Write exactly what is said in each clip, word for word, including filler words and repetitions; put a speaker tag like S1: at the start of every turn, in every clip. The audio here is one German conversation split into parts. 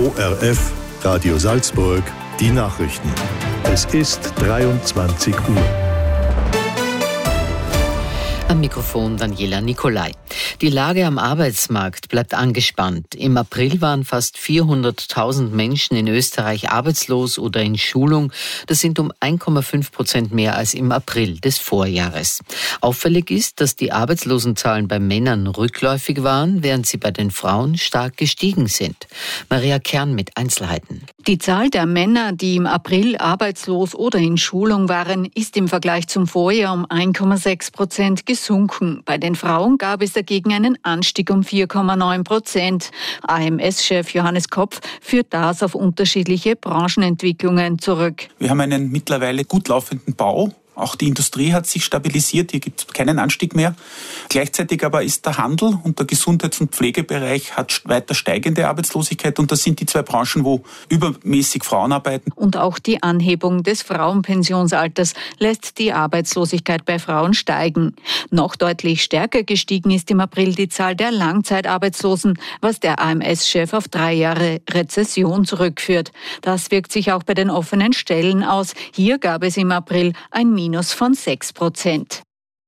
S1: O R F, Radio Salzburg, die Nachrichten. Es ist dreiundzwanzig Uhr.
S2: Am Mikrofon Daniela Nicolai. Die Lage am Arbeitsmarkt bleibt angespannt. Im April waren fast vierhunderttausend Menschen in Österreich arbeitslos oder in Schulung. Das sind um eins Komma fünf Prozent mehr als im April des Vorjahres. Auffällig ist, dass die Arbeitslosenzahlen bei Männern rückläufig waren, während sie bei den Frauen stark gestiegen sind. Maria Kern mit Einzelheiten.
S3: Die Zahl der Männer, die im April arbeitslos oder in Schulung waren, ist im Vergleich zum Vorjahr um eins Komma sechs Prozent gesunken. Bei den Frauen gab es dagegen einen Anstieg um vier Komma neun Prozent. A M S-Chef Johannes Kopf führt das auf unterschiedliche Branchenentwicklungen zurück.
S4: Wir haben einen mittlerweile gut laufenden Bau. Auch die Industrie hat sich stabilisiert, hier gibt es keinen Anstieg mehr. Gleichzeitig aber ist der Handel und der Gesundheits- und Pflegebereich hat weiter steigende Arbeitslosigkeit und das sind die zwei Branchen, wo übermäßig Frauen arbeiten.
S3: Und auch die Anhebung des Frauenpensionsalters lässt die Arbeitslosigkeit bei Frauen steigen. Noch deutlich stärker gestiegen ist im April die Zahl der Langzeitarbeitslosen, was der A M S-Chef auf drei Jahre Rezession zurückführt. Das wirkt sich auch bei den offenen Stellen aus. Hier gab es im April ein Minus von sechs Prozent.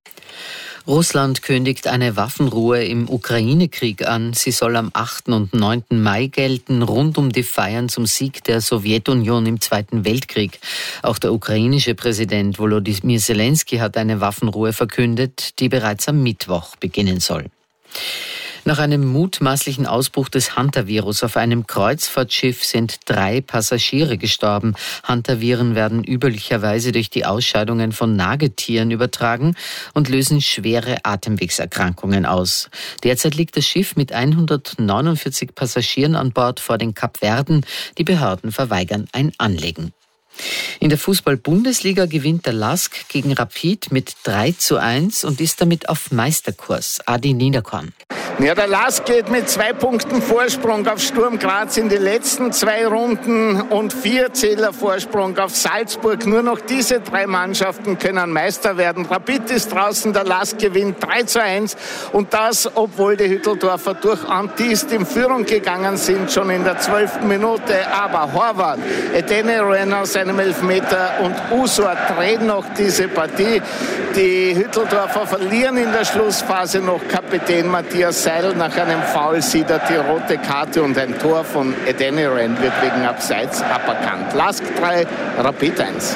S2: Russland kündigt eine Waffenruhe im Ukraine-Krieg an. Sie soll am achten und neunten Mai gelten, rund um die Feiern zum Sieg der Sowjetunion im Zweiten Weltkrieg. Auch der ukrainische Präsident Volodymyr Zelensky hat eine Waffenruhe verkündet, die bereits am Mittwoch beginnen soll. Nach einem mutmaßlichen Ausbruch des Hantavirus auf einem Kreuzfahrtschiff sind drei Passagiere gestorben. Hantaviren werden üblicherweise durch die Ausscheidungen von Nagetieren übertragen und lösen schwere Atemwegserkrankungen aus. Derzeit liegt das Schiff mit hundertneunundvierzig Passagieren an Bord vor den Kapverden. Die Behörden verweigern ein Anlegen. In der Fußball-Bundesliga gewinnt der Lask gegen Rapid mit drei zu eins und ist damit auf Meisterkurs. Adi Niederkorn.
S5: Ja, der Lask geht mit zwei Punkten Vorsprung auf Sturm Graz in die letzten zwei Runden und vier Zähler Vorsprung auf Salzburg. Nur noch diese drei Mannschaften können Meister werden. Rapid ist draußen, der Lask gewinnt drei zu eins und das, obwohl die Hütteldorfer durch Antist in Führung gegangen sind, schon in der zwölften Minute. Aber Horvath, Edene Renner aus einem Elfmeter und Usor drehen noch diese Partie. Die Hütteldorfer verlieren in der Schlussphase noch. Kapitän Matthias Seidel nach einem Foul sieht er die rote Karte und ein Tor von Edene Renner wird wegen Abseits aberkannt. Lask drei, Rapid eins.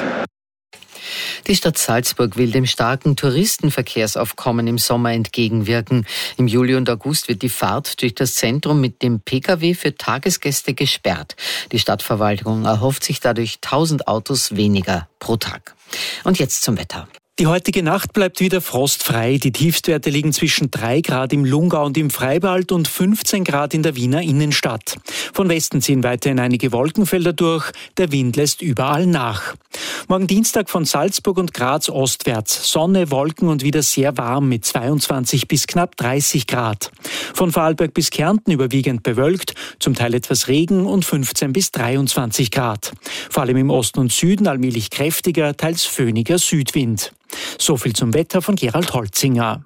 S2: Die Stadt Salzburg will dem starken Touristenverkehrsaufkommen im Sommer entgegenwirken. Im Juli und August wird die Fahrt durch das Zentrum mit dem Pkw für Tagesgäste gesperrt. Die Stadtverwaltung erhofft sich dadurch tausend Autos weniger pro Tag. Und jetzt zum Wetter.
S6: Die heutige Nacht bleibt wieder frostfrei. Die Tiefstwerte liegen zwischen drei Grad im Lungau und im Freibad und fünfzehn Grad in der Wiener Innenstadt. Von Westen ziehen weiterhin einige Wolkenfelder durch. Der Wind lässt überall nach. Morgen Dienstag von Salzburg und Graz ostwärts. Sonne, Wolken und wieder sehr warm mit zweiundzwanzig bis knapp dreißig Grad. Von Vorarlberg bis Kärnten überwiegend bewölkt, zum Teil etwas Regen und fünfzehn bis dreiundzwanzig Grad. Vor allem im Osten und Süden allmählich kräftiger, teils föhniger Südwind. So viel zum Wetter von Gerald Holzinger.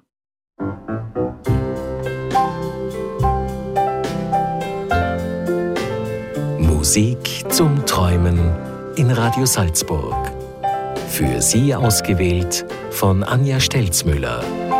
S7: Musik zum Träumen in Radio Salzburg. Für Sie ausgewählt von Anja Stelzmüller.